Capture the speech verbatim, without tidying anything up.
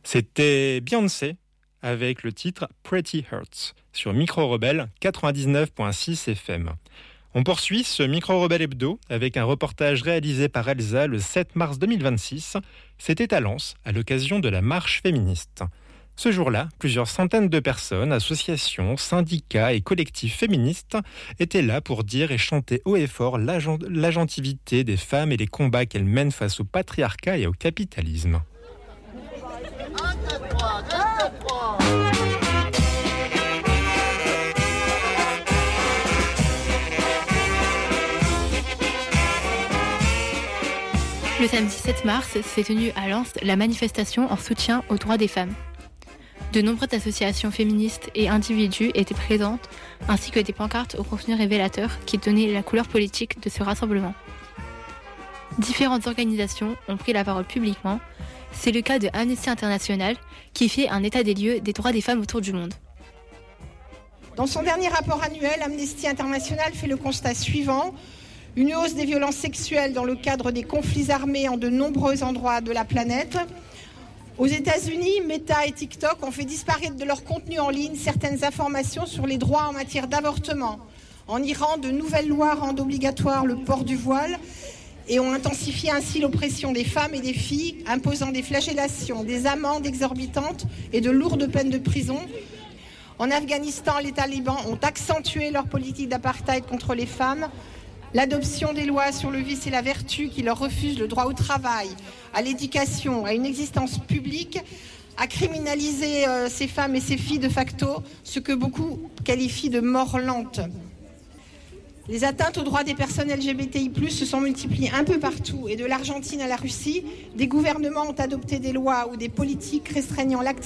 C'était Beyoncé avec le titre Pretty Hurts sur Micro Rebelle quatre-vingt-dix-neuf virgule six F M. On poursuit ce Micro Rebelle Hebdo avec un reportage réalisé par Elsa le sept mars deux mille vingt-six. C'était à Lens à l'occasion de la marche féministe. Ce jour-là, plusieurs centaines de personnes, associations, syndicats et collectifs féministes étaient là pour dire et chanter haut et fort l'agentivité des femmes et les combats qu'elles mènent face au patriarcat et au capitalisme. Le samedi sept mars s'est tenue à Lens la manifestation en soutien aux droits des femmes. De nombreuses associations féministes et individus étaient présentes, ainsi que des pancartes au contenu révélateur qui donnaient la couleur politique de ce rassemblement. Différentes organisations ont pris la parole publiquement. C'est le cas de Amnesty International qui fait un état des lieux des droits des femmes autour du monde. Dans son dernier rapport annuel, Amnesty International fait le constat suivant. Une hausse des violences sexuelles dans le cadre des conflits armés en de nombreux endroits de la planète. Aux États-Unis, Meta et TikTok ont fait disparaître de leur contenu en ligne certaines informations sur les droits en matière d'avortement. En Iran, de nouvelles lois rendent obligatoire le port du voile et ont intensifié ainsi l'oppression des femmes et des filles, imposant des flagellations, des amendes exorbitantes et de lourdes peines de prison. En Afghanistan, les talibans ont accentué leur politique d'apartheid contre les femmes. L'adoption des lois sur le vice et la vertu qui leur refusent le droit au travail, à l'éducation, à une existence publique, a criminalisé euh, ces femmes et ces filles de facto, ce que beaucoup qualifient de mort lente. Les atteintes aux droits des personnes L G B T I plus, se sont multipliées un peu partout et de l'Argentine à la Russie, des gouvernements ont adopté des lois ou des politiques restreignant l'activité